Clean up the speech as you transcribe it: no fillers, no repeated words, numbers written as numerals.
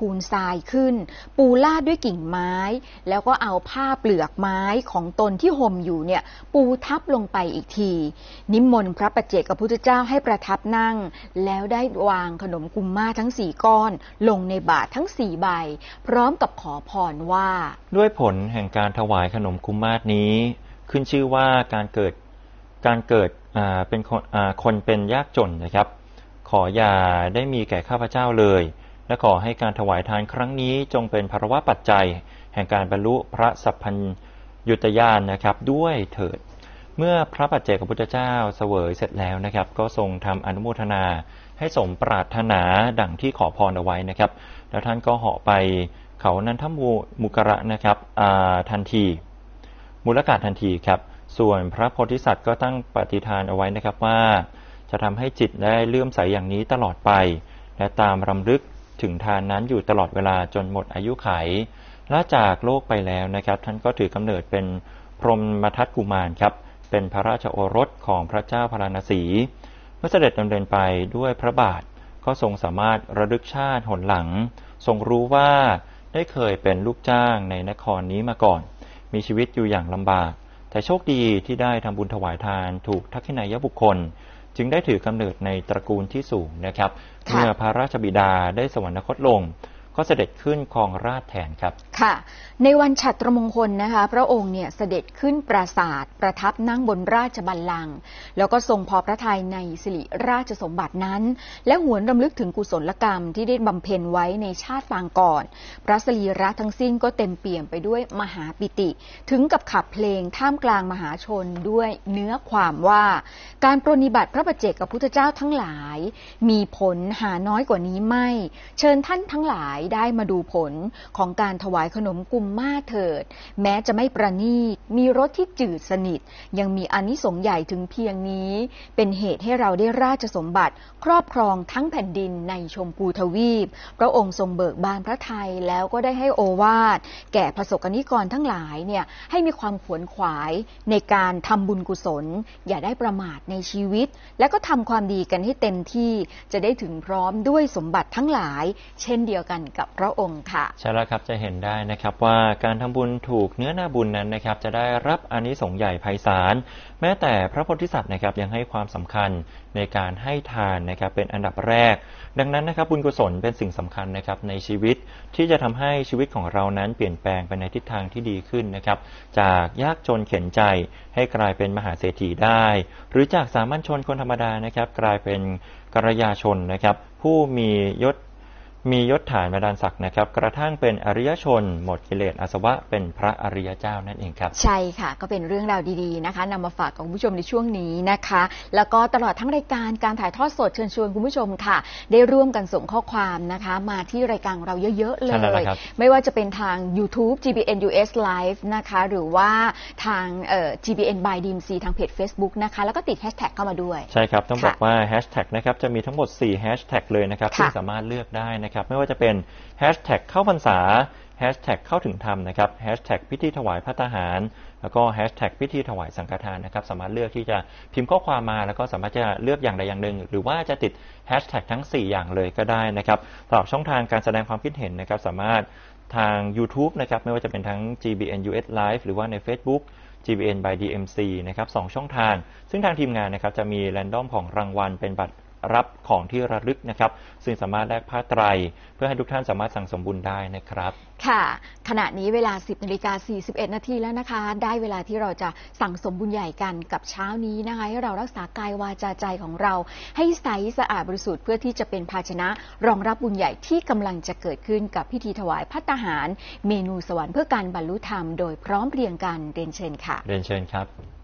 พูนทรายขึ้นปูลาดด้วยกิ่งไม้แล้วก็เอาผ้าเปลือกไม้ของตนที่ห่มอยู่เนี่ยปูทับลงไปอีกทีนิมนต์พระปัจเจกพุทธเจ้าให้ประทับนั่งแล้วได้วางขนมกุมมาทั้ง4ก้อนลงในบาตรทั้ง4ใบพร้อมกับขอพรว่าด้วยผลแห่งการถวายขนมกุมมาศนี้ขึ้นชื่อว่าการเกิดเป็นคนเป็นยากจนนะครับขออย่าได้มีแก่ข้าพเจ้าเลยและขอให้การถวายทานครั้งนี้จงเป็นภรวะปัจจัยแห่งการบรรลุพระสัพพัญญุตญาณนะครับด้วยเถิดเมื่อพระปัจเจกพุทธเจ้าเสวยเสร็จแล้วนะครับก็ทรงทำอนุโมทนาให้สมปรารถนาดั่งที่ขอพรเอาไว้นะครับแล้วท่านก็เหาะไปเขานันทมุกระนะครับทันทีมูลกาศทันทีครับส่วนพระโพธิสัตว์ก็ตั้งปฏิฐานเอาไว้นะครับว่าจะทำให้จิตได้เลื่อมใสอย่างนี้ตลอดไปและตามรำลึกถึงทานนั้นอยู่ตลอดเวลาจนหมดอายุไขละจากโลกไปแล้วนะครับท่านก็ถือกำเนิดเป็นพรหมทัตกุมารครับเป็นพระราชโอรสของพระเจ้าพาราณสีเมื่อเสด็จดำเนินไปด้วยพระบาทก็ทรงสามารถระลึกชาติหนหลังทรงรู้ว่าได้เคยเป็นลูกจ้างในนครนี้มาก่อนมีชีวิตอยู่อย่างลำบากแต่โชคดีที่ได้ทำบุญถวายทานถูกทักษิณายบุคคลจึงได้ถือกำเนิดในตระกูลที่สูงนะครับเมื่อพระราชบิดาได้สวรรคตลงก็เสด็จขึ้นครองราชย์แทนครับค่ะในวันฉัตรมงคลนะคะพระองค์เนี่ยเสด็จขึ้นปราสาทประทับนั่งบนราชบัลลังก์แล้วก็ทรงพอพระทัยในสิริราชสมบัตินั้นและหวนรำลึกถึงกุศลกรรมที่ได้บำเพ็ญไว้ในชาติปางก่อนพระสรีระทั้งสิ้นก็เต็มเปี่ยมไปด้วยมหาปิติถึงกับขับเพลงท่ามกลางมหาชนด้วยเนื้อความว่าการปรนนิบัติพระปัจเจกพุทธเจ้าทั้งหลายมีผลหาน้อยกว่านี้ไม่เชิญท่านทั้งหลายได้มาดูผลของการถวายขนมกุมมาเถิดแม้จะไม่ประณีตมีรสที่จืดสนิทยังมีอานิสงส์ใหญ่ถึงเพียงนี้เป็นเหตุให้เราได้ราชสมบัติครอบครองทั้งแผ่นดินในชมพูทวีปพระองค์ทรงเบิกบานพระทัยแล้วก็ได้ให้โอวาทแก่พระสกนิกรทั้งหลายเนี่ยให้มีความขวนขวายในการทำบุญกุศลอย่าได้ประมาทในชีวิตและก็ทำความดีกันให้เต็มที่จะได้ถึงพร้อมด้วยสมบัติทั้งหลายเช่นเดียวกันกับพระองค์ค่ะใช่แล้วครับจะเห็นได้นะครับว่าการทำบุญถูกเนื้อนาบุญนั้นนะครับจะได้รับอานิสงส์ใหญ่ไพศาลแม้แต่พระโพธิสัตว์นะครับยังให้ความสำคัญในการให้ทานนะครับเป็นอันดับแรกดังนั้นนะครับบุญกุศลเป็นสิ่งสำคัญนะครับในชีวิตที่จะทำให้ชีวิตของเรานั้นเปลี่ยนแปลงไปในทิศทางที่ดีขึ้นนะครับจากยากจนเข็ญใจให้กลายเป็นมหาเศรษฐีได้หรือจากสามัญชนคนธรรมดานะครับกลายเป็นกัลยาชนนะครับผู้มียศฐานบรรดาศักดิ์นะครับกระทั่งเป็นอริยชนหมดกิเลสอาสวะเป็นพระอริยเจ้านั่นเองครับใช่ค่ะก็เป็นเรื่องราวดีๆนะคะนำมาฝากกับคุณผู้ชมในช่วงนี้นะคะแล้วก็ตลอดทั้งรายการการถ่ายทอดสดเชิญชวนคุณผู้ชมค่ะได้ร่วมกันส่งข้อความนะคะมาที่รายการเราเยอะๆเลยไม่ว่าจะเป็นทาง YouTube GBN US Live นะคะหรือว่าทางGBN by DMC ทางเพจ Facebook นะคะแล้วก็ติดแฮชแท็กเข้ามาด้วยใช่ครับต้องบอกว่าแฮชแท็กนะครับจะมีทั้งหมด4แฮชแท็กเลยนะครับที่สามารถเลือกได้นะครับไม่ว่าจะเป็นแฮชแท็กเข้าพรรษาแฮชแท็กเข้าถึงธรรมนะครับแฮชแท็กพิธีถวายภัตตาหารแล้วก็แฮชแท็กพิธีถวายสังฆทานนะครับสามารถเลือกที่จะพิมพ์ข้อความมาแล้วก็สามารถจะเลือกอย่างใดอย่างหนึ่งหรือว่าจะติดแฮชแท็กทั้ง4อย่างเลยก็ได้นะครับสำหรับช่องทางการแสดงความคิดเห็นนะครับสามารถทาง YouTube นะครับไม่ว่าจะเป็นทั้ง GBN US Live หรือว่าใน Facebook GBN by DMC นะครับ2ช่องทางซึ่งทางทีมงานนะครับจะมีแรนดอมของรางวัลเป็นบัตรรับของที่ระลึกนะครับซึ่งสามารถแลกผ้าไตรเพื่อให้ทุกท่านสามารถสั่งสมบุญได้นะครับค่ะขณะนี้เวลา 10:41 นาทีแล้วนะคะได้เวลาที่เราจะสั่งสมบุญใหญ่กันกับเช้านี้นะคะให้เรารักษากายวาจาใจของเราให้ใสสะอาดบริสุทธิ์เพื่อที่จะเป็นภาชนะรองรับบุญใหญ่ที่กำลังจะเกิดขึ้นกับพิธีถวายภัตตาหารเมนูสวรรค์เพื่อการบรรลุธรรมโดยพร้อมเพรียงกันเรียนเชิญค่ะเรียนเชิญครับ